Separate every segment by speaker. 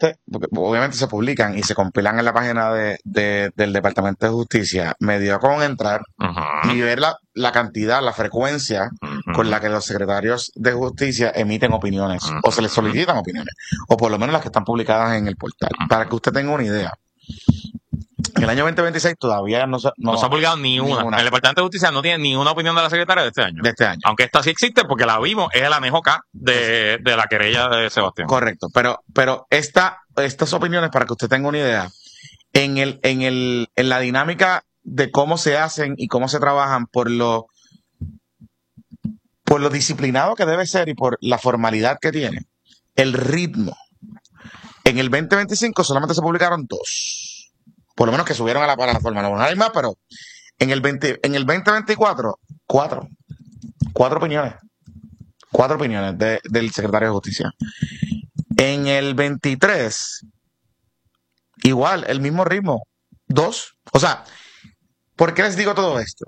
Speaker 1: porque obviamente se publican y se compilan en la página del Departamento de Justicia, me dio con entrar y ver la cantidad, la frecuencia con la que los secretarios de justicia emiten opiniones o se les solicitan opiniones, o por lo menos las que están publicadas en el portal, para que usted tenga una idea. En el año 2026 todavía no se ha
Speaker 2: publicado ni una. El Departamento de Justicia no tiene ni una opinión de la secretaria de este año. Aunque esta sí existe porque la vimos, es el anejo K de la querella de Sebastián.
Speaker 1: Correcto, pero estas opiniones, para que usted tenga una idea, en la dinámica de cómo se hacen y cómo se trabajan por lo disciplinado que debe ser y por la formalidad que tiene, el ritmo. En el 2025 solamente se publicaron 2. Por lo menos que subieron a la plataforma. No hay más, pero en el 2024, 4 opiniones. 4 opiniones del secretario de Justicia. En el 23, igual, el mismo ritmo. 2. O sea, ¿por qué les digo todo esto?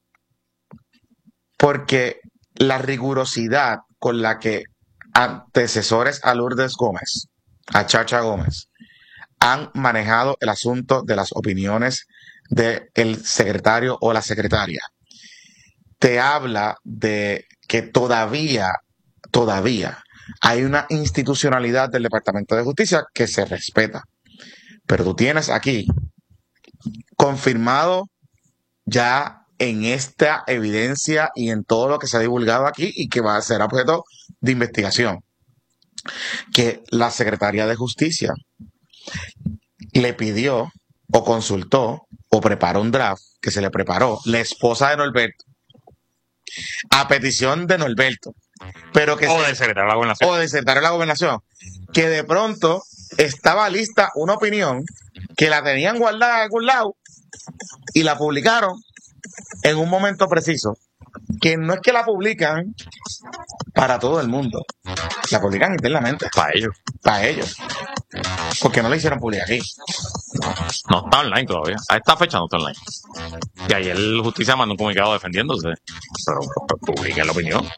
Speaker 1: Porque la rigurosidad con la que antecesores a Lourdes Gómez, a Chacha Gómez, han manejado el asunto de las opiniones del secretario o la secretaria, te habla de que todavía hay una institucionalidad del Departamento de Justicia que se respeta. Pero tú tienes aquí confirmado ya en esta evidencia y en todo lo que se ha divulgado aquí y que va a ser objeto de investigación, que la Secretaría de Justicia le pidió o consultó o preparó un draft que se le preparó la esposa de Norberto a petición de Norberto, pero que
Speaker 2: del secretario de la Gobernación,
Speaker 1: o del secretario de la Gobernación, que de pronto estaba lista una opinión que la tenían guardada en algún lado y la publicaron en un momento preciso, que no es que la publican para todo el mundo, la publican internamente. Para ellos. Porque no la hicieron publicar aquí.
Speaker 2: No está online todavía. A esta fecha no está online. Y ayer Justicia mandó un comunicado defendiéndose. Pero publiquen la opinión.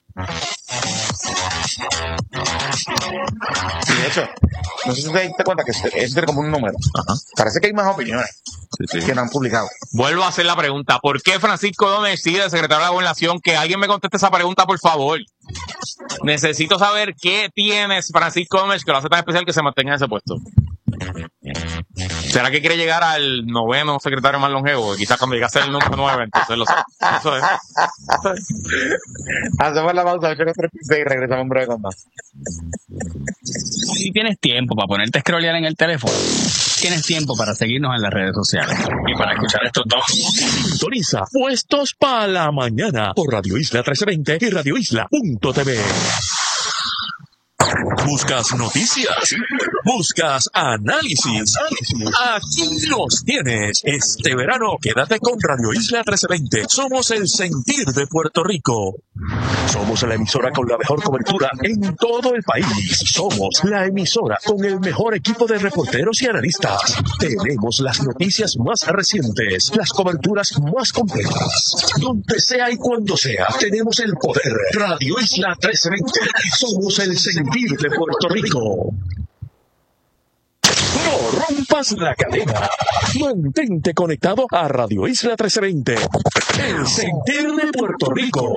Speaker 1: Y de hecho, no sé si te diste cuenta que es como un número. Parece que hay más opiniones que no han publicado.
Speaker 2: Vuelvo a hacer la pregunta. ¿Por qué Francisco Gómez sigue de secretario de la Gobernación? Que alguien me conteste esa pregunta, por favor. Necesito saber qué tienes Francisco Gómez que lo hace tan especial que se mantenga en ese puesto. ¿Será que quiere llegar al 9º secretario más longevo? Quizás cuando llegue a ser el número 9, entonces lo sé. Eso es.
Speaker 1: Hacemos la pausa, 8:36 y regresamos en breve con más.
Speaker 3: Si tienes tiempo para ponerte a scrollear en el teléfono, tienes tiempo para seguirnos en las redes sociales y para escuchar estos dos.
Speaker 4: Sintoniza Puestos para la Mañana por Radio Isla 1320 y radioisla.tv. ¿Buscas noticias? ¿Buscas análisis? Aquí los tienes. Este verano quédate con Radio Isla 1320. Somos el sentir de Puerto Rico. Somos la emisora con la mejor cobertura en todo el país. Somos la emisora con el mejor equipo de reporteros y analistas. Tenemos las noticias más recientes, las coberturas más completas. Donde sea y cuando sea, tenemos el poder. Radio Isla 1320. Somos el sentir de Puerto Rico. No rompas la cadena. Mantente conectado a Radio Isla 1320. El sentir de Puerto Rico.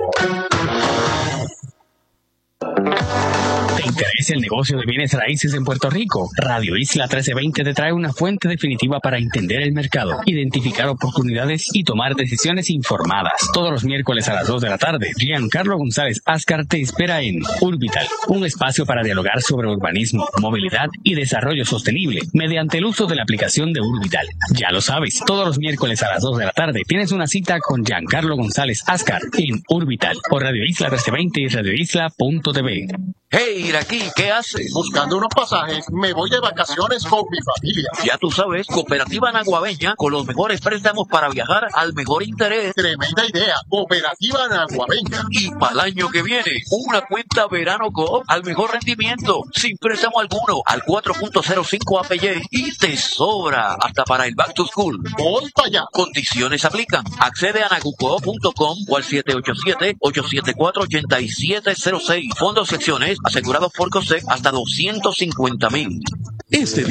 Speaker 3: ¿Te interesa el negocio de bienes raíces en Puerto Rico? Radio Isla 1320 te trae una fuente definitiva para entender el mercado, identificar oportunidades y tomar decisiones informadas. Todos los miércoles a las 2 de la tarde, Giancarlo González Ascar te espera en Urbital, un espacio para dialogar sobre urbanismo, movilidad y desarrollo sostenible mediante el uso de la aplicación de Urbital. Ya lo sabes, todos los miércoles a las 2 de la tarde tienes una cita con Giancarlo González Ascar en Urbital por Radio Isla 1320 y radioisla.tv.
Speaker 5: Hey, Iraquí, ¿qué haces?
Speaker 6: Buscando unos pasajes, me voy de vacaciones con mi familia.
Speaker 5: Ya tú sabes, Cooperativa Naguabeña, con los mejores préstamos para viajar al mejor interés.
Speaker 6: Tremenda idea, Cooperativa Naguabeña.
Speaker 5: Y para el año que viene, una cuenta Verano Coop al mejor rendimiento, sin préstamo alguno, al 4.05 APY y te sobra hasta para el Back to School.
Speaker 6: Voy para allá.
Speaker 5: Condiciones aplican. Accede a nagucoop.com o al 787-874-8706. Fondos y acciones asegurados por COSEC hasta $250,000.